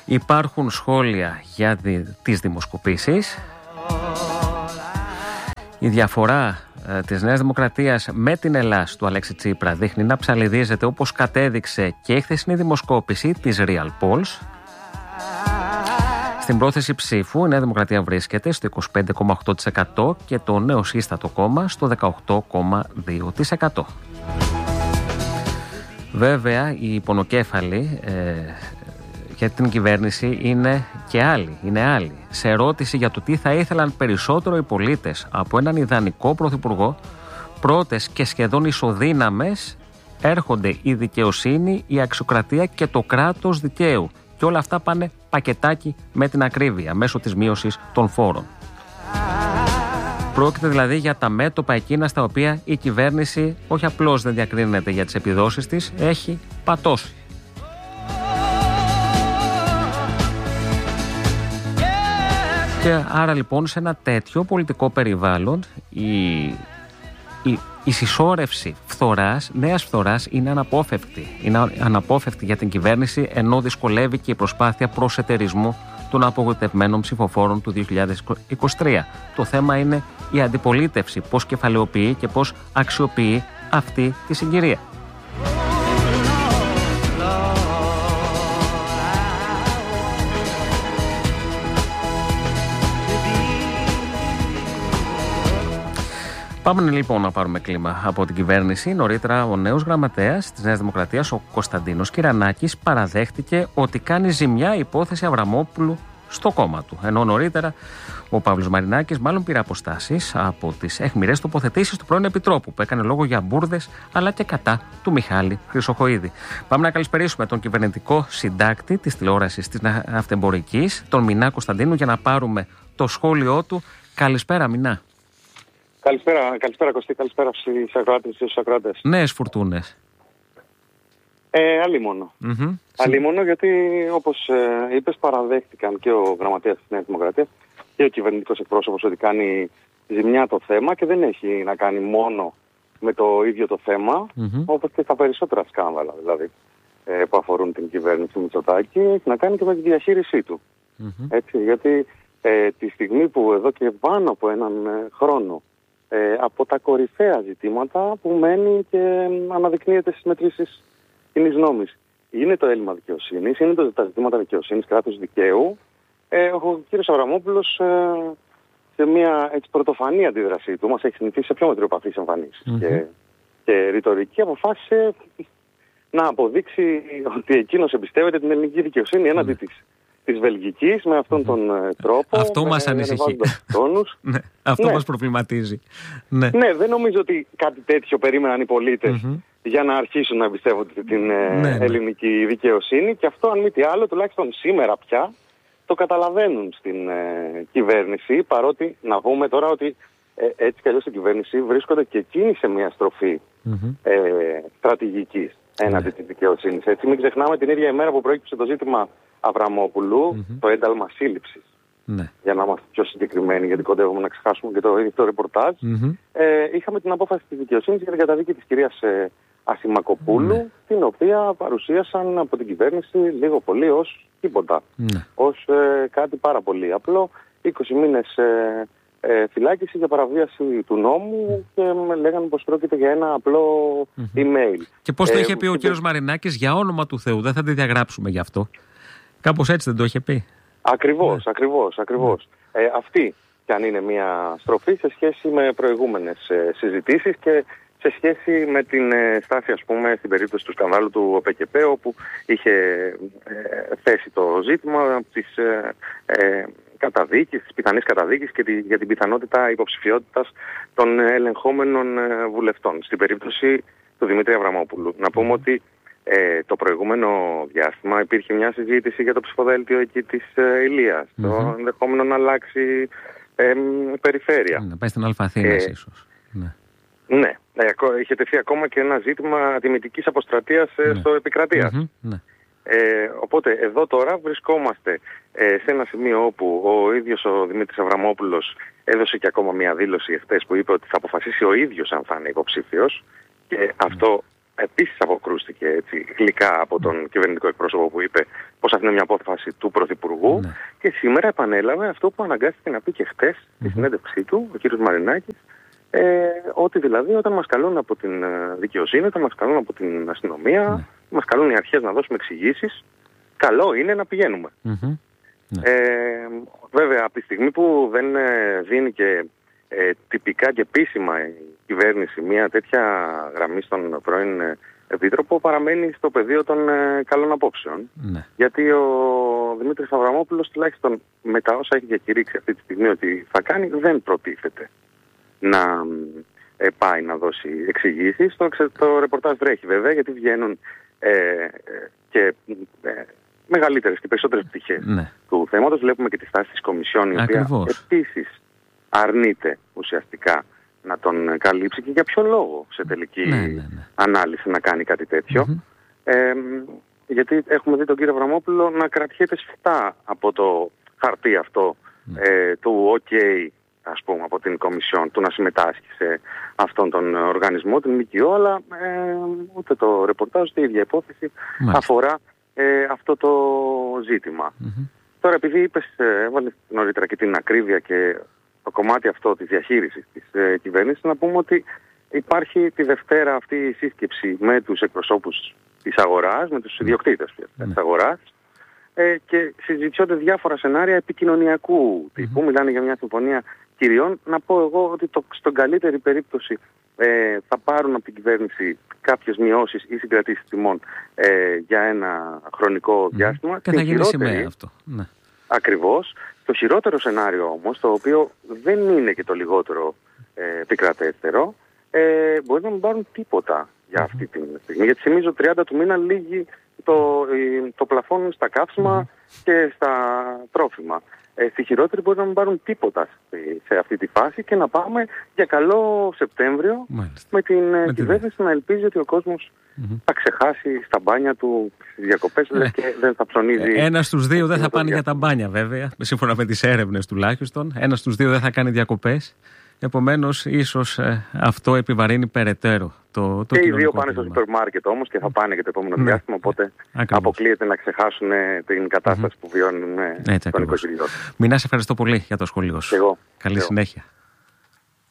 Υπάρχουν σχόλια για τις δημοσκοπήσεις. Η διαφορά της Νέας Δημοκρατίας με την Ελλάς του Αλέξη Τσίπρα δείχνει να ψαλιδίζεται, όπως κατέδειξε και η χθεσινή δημοσκόπηση της Real Polls. Στην πρόθεση ψήφου η Νέα Δημοκρατία βρίσκεται στο 25,8% και το νέο σύστατο κόμμα στο 18,2%. Βέβαια, οι πονοκέφαλοι για την κυβέρνηση είναι άλλοι. Σε ερώτηση για το τι θα ήθελαν περισσότερο οι πολίτες από έναν ιδανικό πρωθυπουργό, πρώτες και σχεδόν ισοδύναμες έρχονται η δικαιοσύνη, η αξιοκρατία και το κράτος δικαίου. Και όλα αυτά πάνε πακετάκι με την ακρίβεια μέσω της μείωσης των φόρων. Πρόκειται δηλαδή για τα μέτωπα εκείνα στα οποία η κυβέρνηση όχι απλώς δεν διακρίνεται για τις επιδόσεις της, έχει πατώσει. Και άρα λοιπόν σε ένα τέτοιο πολιτικό περιβάλλον η συσσόρευση νέας φθοράς είναι αναπόφευκτη. Είναι αναπόφευκτη για την κυβέρνηση, ενώ δυσκολεύει και η προσπάθεια προσετερισμού των απογοητευμένων ψηφοφόρων του 2023. Το θέμα είναι η αντιπολίτευση, πώς κεφαλαιοποιεί και πώς αξιοποιεί αυτή τη συγκυρία. Πάμε λοιπόν να πάρουμε κλίμα από την κυβέρνηση. Νωρίτερα, ο νέος γραμματέας της Νέας Δημοκρατίας, ο Κωνσταντίνος Κυρανάκης, παραδέχτηκε ότι κάνει ζημιά η υπόθεση Αβραμόπουλου στο κόμμα του. Ενώ νωρίτερα, ο Παύλος Μαρινάκης μάλλον πήρε αποστάσεις από τις αιχμηρές τοποθετήσεις του πρώην Επιτρόπου, που έκανε λόγο για μπουρδες αλλά και κατά του Μιχάλη Χρυσοχοΐδη. Πάμε να καλησπερίσουμε τον κυβερνητικό συντάκτη της τηλεόρασης της Ναυτεμπορικής, τον Μινά Κωνσταντίνου, για να πάρουμε το σχόλιο του. Καλησπέρα, Μινά. Καλησπέρα Κωστή, καλησπέρα στους ακροάτες και στους ακροάτες. Νέες φουρτούνες. Αλίμονο. Αλίμονο, γιατί όπως είπες, παραδέχτηκαν και ο γραμματέας της Νέας Δημοκρατίας και ο κυβερνητικός εκπρόσωπος ότι κάνει ζημιά το θέμα και δεν έχει να κάνει μόνο με το ίδιο το θέμα, όπως και στα περισσότερα σκάνδαλα δηλαδή που αφορούν την κυβέρνηση Μητσοτάκη, έχει να κάνει και με τη διαχείρισή του. Έτσι, γιατί τη στιγμή που εδώ και πάνω από έναν χρόνο από τα κορυφαία ζητήματα που μένει και αναδεικνύεται στις μετρήσεις κοινής νόμης είναι το έλλειμμα δικαιοσύνης, είναι τα ζητήματα δικαιοσύνης, κράτους δικαίου, ο κ. Αβραμόπουλος σε μια πρωτοφανή αντίδρασή του, μας έχει συνηθίσει σε πιο μετριοπαθείς εμφανίσεις και ρητορική, αποφάσισε να αποδείξει ότι εκείνος εμπιστεύεται την ελληνική δικαιοσύνη έναντι της Βελγικής με αυτόν τον τρόπο. Αυτό μας ανησυχεί. Ναι, αυτό μας προβληματίζει. Ναι, δεν νομίζω ότι κάτι τέτοιο περίμεναν οι πολίτες για να αρχίσουν να εμπιστεύονται την ελληνική δικαιοσύνη, και αυτό, αν μη τι άλλο, τουλάχιστον σήμερα πια το καταλαβαίνουν στην κυβέρνηση, παρότι να πούμε τώρα ότι έτσι κι αλλιώς η κυβέρνηση βρίσκονται και εκείνη σε μια στροφή στρατηγικής έναντι της δικαιοσύνης. Έτσι, μην ξεχνάμε την ίδια ημέρα που προέκυψε το ζήτημα Αβραμόπουλου, το ένταλμα σύλληψης. Για να είμαστε πιο συγκεκριμένοι, γιατί κοντεύουμε να ξεχάσουμε και το ρεπορτάζ. Είχαμε την απόφαση της δικαιοσύνης για την καταδίκη της κυρίας Ασημακοπούλου, την οποία παρουσίασαν από την κυβέρνηση λίγο πολύ ως τίποτα. Ως κάτι πάρα πολύ απλό. 20 μήνες φυλάκιση για παραβίαση του νόμου και λέγανε πως πρόκειται για ένα απλό email. Και πώς το είχε πει ο κύριος Μαρινάκης, για όνομα του Θεού, δεν θα τη διαγράψουμε γι' αυτό. Κάπως έτσι δεν το είχε πει. Ακριβώς. Αυτή κι αν είναι μια στροφή σε σχέση με προηγούμενες συζητήσεις και σε σχέση με την στάση, ας πούμε, στην περίπτωση του σκανδάλου του ΟΠΕΚΕΠ, όπου είχε θέσει το ζήτημα της καταδίκης, της πιθανής καταδίκης και για την πιθανότητα υποψηφιότητας των ελεγχόμενων βουλευτών. Στην περίπτωση του Δημήτρη Αβραμόπουλου. Να πούμε ότι το προηγούμενο διάστημα υπήρχε μια συζήτηση για το ψηφοδέλτιο εκεί της Ηλίας, το ενδεχόμενο να αλλάξει περιφέρεια. Να πάει στην Αλφαθήνας ίσως. Ναι, είχε τεθεί ακόμα και ένα ζήτημα τιμητικής αποστρατείας στο Επικρατείας. Οπότε εδώ τώρα βρισκόμαστε σε ένα σημείο όπου ο ίδιος ο Δημήτρης Αβραμόπουλος έδωσε και ακόμα μια δήλωση εχθές που είπε ότι θα αποφασίσει ο ίδιος αν θα είναι υποψήφιος, και αυτό επίσης αποκρούστηκε έτσι, γλυκά από τον κυβερνητικό εκπρόσωπο που είπε πως αυτή είναι μια απόφαση του Πρωθυπουργού. Και σήμερα επανέλαβε αυτό που αναγκάστηκε να πει και χτες στη συνέντευξή του, ο κ. Μαρινάκης, ότι δηλαδή όταν μας καλούν από την δικαιοσύνη, όταν μας καλούν από την αστυνομία, μας καλούν οι αρχές να δώσουμε εξηγήσεις, καλό είναι να πηγαίνουμε. Βέβαια, από τη στιγμή που δεν δίνει και τυπικά και επίσημα η κυβέρνηση μια τέτοια γραμμή στον πρώην Επίτροπο, παραμένει στο πεδίο των καλών απόψεων. Γιατί ο Δημήτρης Αβραμόπουλος, τουλάχιστον με τα όσα έχει διακηρύξει αυτή τη στιγμή ότι θα κάνει, δεν προτίθεται να πάει να δώσει εξηγήσεις. Το ρεπορτάζ βρέχει βέβαια, γιατί βγαίνουν και μεγαλύτερες και περισσότερες πτυχές του θέματος. Βλέπουμε και τη στάση της Κομισιόν, η οποία επίσης αρνείται ουσιαστικά να τον καλύψει, και για ποιο λόγο σε τελική ανάλυση να κάνει κάτι τέτοιο. Γιατί έχουμε δει τον κύριο Αβραμόπουλο να κρατιέται σφιχτά από το χαρτί αυτό του OK, ας πούμε, από την Κομισιόν, του να συμμετάσχει σε αυτόν τον οργανισμό, την ΜΚΟ, αλλά ούτε το ρεπορτάζ, ούτε η ίδια υπόθεση αφορά αυτό το ζήτημα. Τώρα, επειδή έβαλες νωρίτερα και την ακρίβεια και το κομμάτι αυτό της διαχείρισης της κυβέρνησης, να πούμε ότι υπάρχει τη Δευτέρα αυτή η σύσκεψη με τους εκπροσώπους της αγοράς, με τους ιδιοκτήτες της αγοράς, και συζητιόνται διάφορα σενάρια επικοινωνιακού τύπου. Μιλάνε για μια συμφωνία κυριών. Να πω εγώ ότι στον καλύτερη περίπτωση θα πάρουν από την κυβέρνηση κάποιες μειώσεις ή συγκρατήσεις τιμών για ένα χρονικό διάστημα. Και θα γίνει σημαία αυτό. Ακριβώς. Το χειρότερο σενάριο όμως, το οποίο δεν είναι και το λιγότερο επικρατέστερο, μπορεί να μην πάρουν τίποτα για αυτή τη στιγμή. Γιατί θυμίζω 30 του μήνα λύγει το πλαφόν στα καύσιμα και στα τρόφιμα. Στη χειρότερη μπορεί να μην πάρουν τίποτα σε αυτή τη φάση και να πάμε για καλό Σεπτέμβριο με την κυβέρνηση να ελπίζει ότι ο κόσμος θα ξεχάσει στα μπάνια του τις διακοπές και δεν θα ψωνίζει. Ένας στους δύο δεν θα πάνε για τα μπάνια, βέβαια, σύμφωνα με τις έρευνες τουλάχιστον. Ένας στους δύο δεν θα κάνει διακοπές. Επομένως, ίσως αυτό επιβαρύνει περαιτέρω το και οι δύο πάνε στο σούπερ μάρκετ όμως και θα πάνε και το επόμενο διάστημα. Οπότε αποκλείεται να ξεχάσουν την κατάσταση που βιώνουν τον οικογενειό. Μινά, σε ευχαριστώ πολύ για το σχόλιο σου. Εγώ. Καλή συνέχεια.